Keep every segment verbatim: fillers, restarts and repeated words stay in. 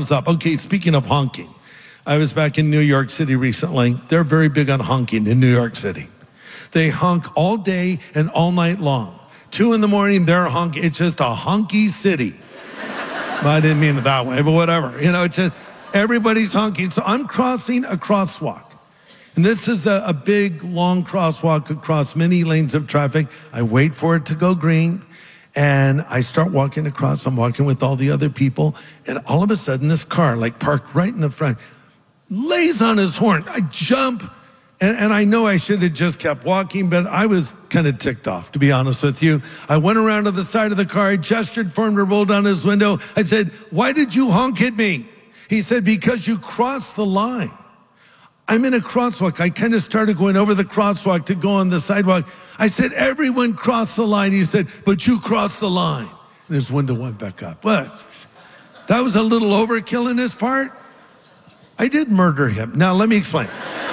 thumbs up. Okay, speaking of honking, I was back in New York City recently. They're very big on honking in New York City. They honk all day and all night long. Two in the morning, they're honking. It's just a honky city. Well, I didn't mean it that way, but whatever. You know, it's just everybody's honking. So I'm crossing a crosswalk. And this is a, a big, long crosswalk across many lanes of traffic. I wait for it to go green, and I start walking across. I'm walking with all the other people, and all of a sudden, this car, like parked right in the front, lays on his horn. I jump, and, and I know I should have just kept walking, but I was kind of ticked off, to be honest with you. I went around to the side of the car. I gestured for him to roll down his window. I said, "Why did you honk at me?" He said, "Because you crossed the line." I'm in a crosswalk. I kind of started going over the crosswalk to go on the sidewalk. I said, "Everyone crossed the line." He said, "But you crossed the line." And his window went back up. Well, that was a little overkill in his part. I did murder him. Now, let me explain.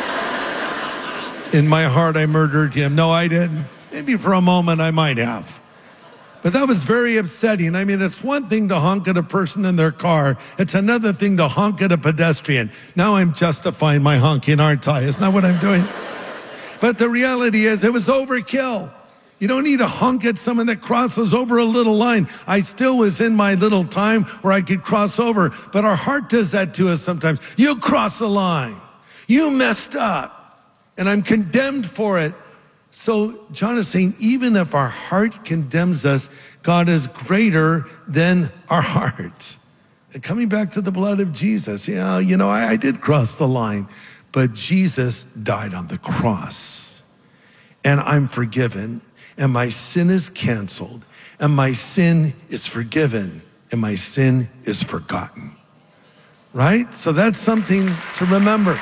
In my heart, I murdered him. No, I didn't. Maybe for a moment I might have. But that was very upsetting. I mean, it's one thing to honk at a person in their car. It's another thing to honk at a pedestrian. Now I'm justifying my honking, aren't I? Isn't that what I'm doing? But the reality is it was overkill. You don't need to honk at someone that crosses over a little line. I still was in my little time where I could cross over. But our heart does that to us sometimes. You crossed the line. You messed up. And I'm condemned for it. So John is saying, even if our heart condemns us, God is greater than our heart. And coming back to the blood of Jesus, yeah, you know, I, I did cross the line, but Jesus died on the cross. And I'm forgiven, and my sin is canceled, and my sin is forgiven, and my sin is forgotten. Right? So that's something to remember.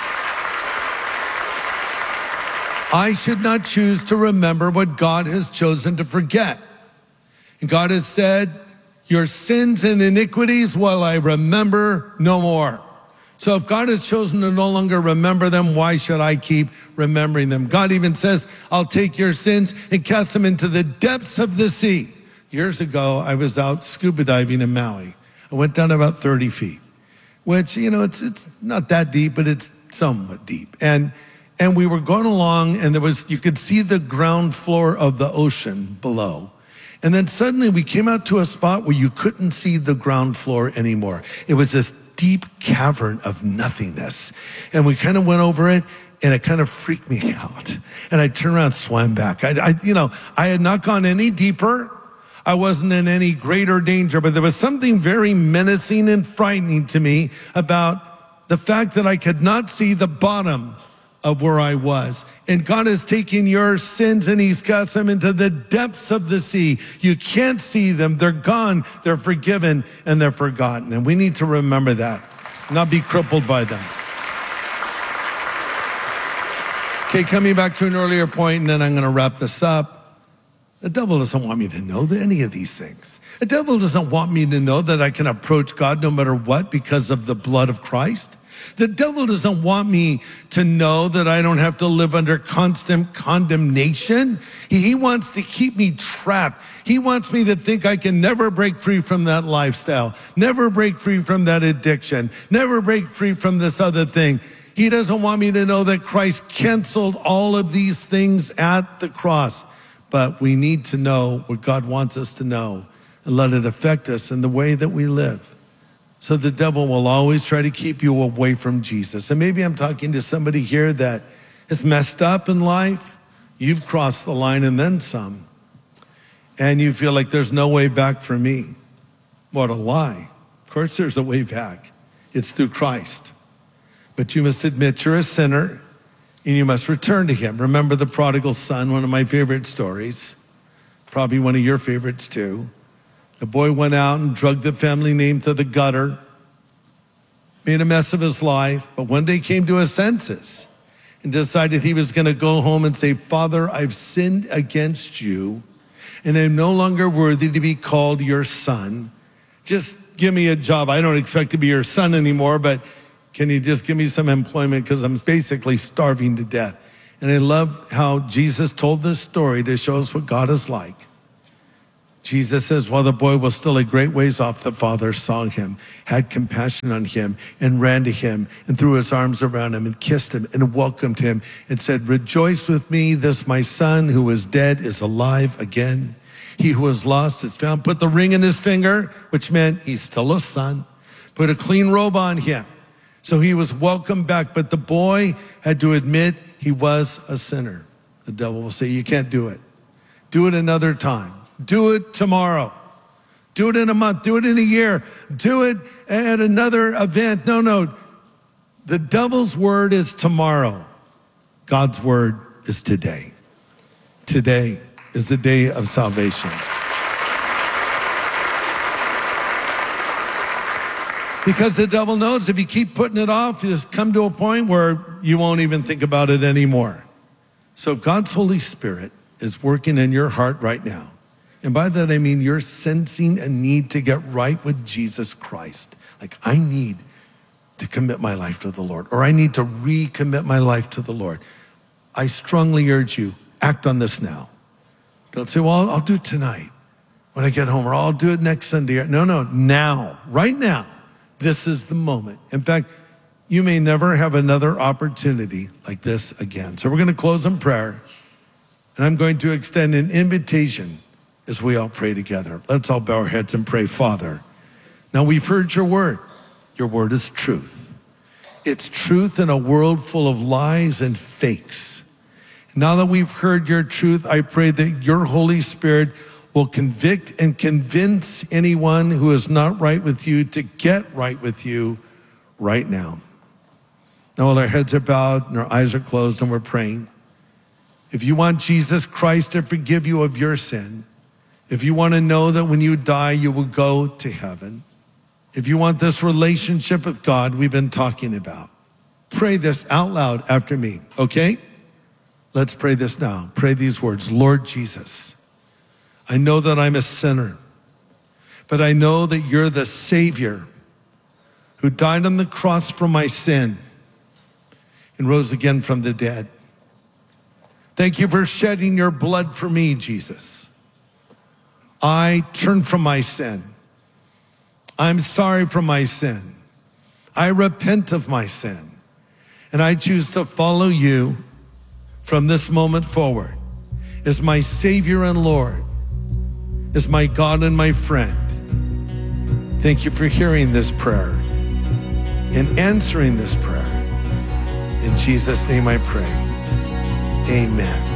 I should not choose to remember what God has chosen to forget. And God has said, your sins and iniquities will I remember no more. So if God has chosen to no longer remember them, why should I keep remembering them? God even says, I'll take your sins and cast them into the depths of the sea. Years ago, I was out scuba diving in Maui. I went down about thirty feet, which, you know, it's it's not that deep, but it's somewhat deep. And And we were going along, and there was, you could see the ground floor of the ocean below. And then suddenly we came out to a spot where you couldn't see the ground floor anymore. It was this deep cavern of nothingness. And we kind of went over it, and it kind of freaked me out. And I turned around and swam back. I, I, you know, I had not gone any deeper. I wasn't in any greater danger, but there was something very menacing and frightening to me about the fact that I could not see the bottom of where I was. And God is taking your sins and he's cast them into the depths of the sea. You can't see them. They're gone. They're forgiven and they're forgotten. And we need to remember that, not be crippled by them. Okay, coming back to an earlier point, and then I'm going to wrap this up. The devil doesn't want me to know any of these things. The devil doesn't want me to know that I can approach God no matter what because of the blood of Christ. The devil doesn't want me to know that I don't have to live under constant condemnation. He wants to keep me trapped. He wants me to think I can never break free from that lifestyle, never break free from that addiction, never break free from this other thing. He doesn't want me to know that Christ canceled all of these things at the cross. But we need to know what God wants us to know and let it affect us in the way that we live. So the devil will always try to keep you away from Jesus. And maybe I'm talking to somebody here that is messed up in life. You've crossed the line and then some. And you feel like there's no way back for me. What a lie. Of course there's a way back. It's through Christ. But you must admit you're a sinner and you must return to him. Remember the prodigal son, one of my favorite stories. Probably one of your favorites too. The boy went out and dragged the family name to the gutter, made a mess of his life, but one day came to his senses and decided he was going to go home and say, Father, I've sinned against you, and I'm no longer worthy to be called your son. Just give me a job. I don't expect to be your son anymore, but can you just give me some employment because I'm basically starving to death. And I love how Jesus told this story to show us what God is like. Jesus says, while the boy was still a great ways off, the father saw him, had compassion on him, and ran to him, and threw his arms around him, and kissed him, and welcomed him, and said, rejoice with me, this my son who was dead is alive again. He who was lost is found. Put the ring in his finger, which meant he's still a son. Put a clean robe on him. So he was welcomed back, but the boy had to admit he was a sinner. The devil will say, you can't do it. Do it another time. Do it tomorrow. Do it in a month. Do it in a year. Do it at another event. No, no. The devil's word is tomorrow. God's word is today. Today is the day of salvation. Because the devil knows if you keep putting it off, you just come to a point where you won't even think about it anymore. So if God's Holy Spirit is working in your heart right now, and by that I mean you're sensing a need to get right with Jesus Christ. Like, I need to commit my life to the Lord, or I need to recommit my life to the Lord. I strongly urge you, act on this now. Don't say, well, I'll do it tonight when I get home, or I'll do it next Sunday. No, no, now, right now, this is the moment. In fact, you may never have another opportunity like this again. So we're gonna close in prayer, and I'm going to extend an invitation as we all pray together. Let's all bow our heads and pray. Father, now we've heard your word. Your word is truth. It's truth in a world full of lies and fakes. Now that we've heard your truth, I pray that your Holy Spirit will convict and convince anyone who is not right with you to get right with you right now. Now while our heads are bowed and our eyes are closed and we're praying, if you want Jesus Christ to forgive you of your sin, if you want to know that when you die, you will go to heaven, if you want this relationship with God we've been talking about, pray this out loud after me, okay? Let's pray this now. Pray these words. Lord Jesus, I know that I'm a sinner, but I know that you're the Savior who died on the cross for my sin and rose again from the dead. Thank you for shedding your blood for me, Jesus. I turn from my sin. I'm sorry for my sin. I repent of my sin. And I choose to follow you from this moment forward as my Savior and Lord, as my God and my friend. Thank you for hearing this prayer and answering this prayer. In Jesus' name I pray, amen.